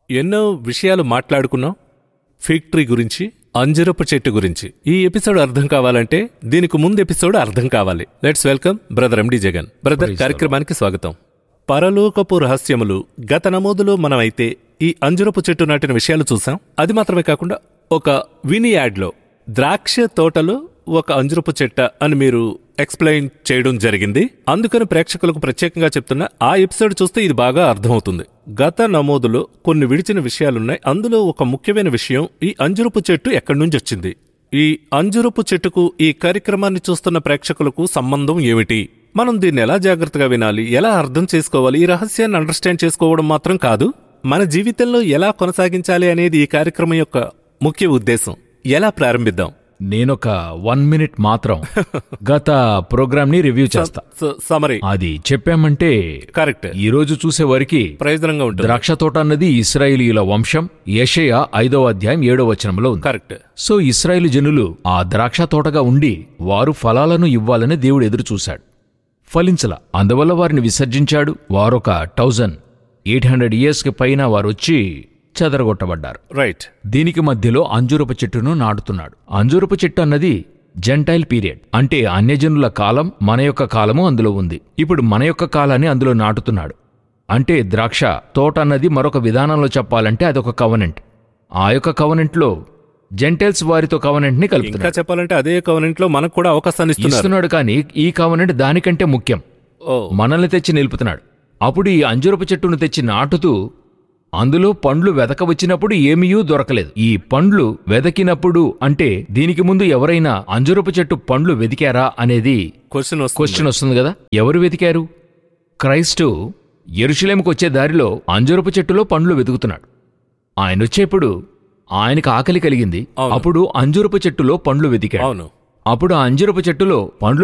ఎన్నో విషయాలు మాట్లాడుకున్నాం. ఫిగ్ ట్రీ గురించి, అంజరపు చెట్టు గురించి. ఈ ఎపిసోడ్ అర్థం కావాలంటే దీనికి ముందు ఎపిసోడ్ అర్థం కావాలి. Let's welcome brother MD Jagan. Brother, కార్యక్రమానికి స్వాగతం. పరలోకపు రహస్యములు గత నమోదులో మనమైతే ఈ అంజరపు చెట్టు నాటిన విషయాలు చూసాం. అది మాత్రమే కాకుండా ఒక విని యాడ్లో ద్రాక్ష తోటలో ఒక అంజరపు చెట్ట అని మీరు ఎక్స్ప్లెయిన్ చేయడం జరిగింది. అందుకని ప్రేక్షకులకు ప్రత్యేకంగా చెప్తున్నా, ఆ ఎపిసోడ్ చూస్తే ఇది బాగా అర్థమవుతుంది. గత నమోదులో కొన్ని విడిచిన విషయాలున్నాయి. అందులో ఒక ముఖ్యమైన విషయం, ఈ అంజరపు చెట్టు ఎక్కడి నుంచి వచ్చింది, ఈ అంజరపు చెట్టుకు ఈ కార్యక్రమాన్ని చూస్తున్న ప్రేక్షకులకు సంబంధం ఏమిటి, మనం దీన్ని ఎలా జాగ్రత్తగా వినాలి, ఎలా అర్థం చేసుకోవాలి, ఈ రహస్యాన్ని అండర్స్టాండ్ చేసుకోవడం మాత్రం కాదు, మన జీవితంలో ఎలా కొనసాగించాలి అనేది ఈ కార్యక్రమం యొక్క ముఖ్య ఉద్దేశం. ఎలా ప్రారంభిద్దాం? నేనొక 1 minute మాత్రం గత ప్రోగ్రామ్ ని రివ్యూ చేస్తా. సమరీ అది చెప్పామంటే కరెక్ట్. ఈ రోజు చూసే వారికి ప్రయోజనంగా ఉంటుంది. ద్రాక్ష తోట అన్నది ఇశ్రాయేలీయుల వంశం. యెషయా 5వ అధ్యాయం 7వ వచనంలో ఉంది. కరెక్ట్. సో ఇశ్రాయేలు జనులు ఆ ద్రాక్ష తోటగా ఉండి వారు ఫలాలను ఇవ్వాలని దేవుడు ఎదురు చూశాడు. ఫలించల. అందువల్ల వారిని విసర్జించాడు. వారొక 1800 years పైన వారొచ్చి చెదరగొట్టబడ్డారు. రైట్. దీనికి మధ్యలో అంజూరపు చెట్టును నాటుతున్నాడు. అంజూరపు చెట్టు అన్నది జెంటైల్ పీరియడ్, అంటే అన్యజనుల కాలం. మన యొక్క కాలము అందులో ఉంది. ఇప్పుడు మన యొక్క కాలాన్ని అందులో నాటుతున్నాడు. అంటే ద్రాక్ష తోట అన్నది మరొక విధానంలో చెప్పాలంటే అదొక కవనెంట్. ఆ యొక్క కవనెంట్లో జెంటైల్స్ వారితో కవనెంట్ని ఇంకా కలుపుతున్నాడు. చెప్పాలంటే అదే కవనెంట్ లో మనకు కూడా అవకాశాన్ని ఇస్తున్నాడు. కానీ ఈ కవనెంట్ దానికంటే ముఖ్యం. మనల్ని తెచ్చి నిలుపుతున్నాడు. అప్పుడు ఈ అంజూరపు చెట్టును తెచ్చి నాటుతూ అందులో పండ్లు వెదక వచ్చినప్పుడు ఏమీయూ దొరకలేదు. ఈ పండ్లు వెదకినప్పుడు అంటే దీనికి ముందు ఎవరైనా అంజూరపు చెట్టు పండ్లు వెదికారా అనేది క్వశ్చన్ వస్తుంది కదా. ఎవరు వెతికారు? క్రైస్టు యెరూషలేముకు వచ్చే దారిలో అంజూరపు చెట్టులో పండ్లు వెతుకుతున్నాడు. ఆయన వచ్చేప్పుడు ఆయనకు ఆకలి కలిగింది. అప్పుడు అంజూరపు చెట్టులో పండ్లు వెతికాడు. అప్పుడు ఆ అంజూరపు చెట్టులో పండ్లు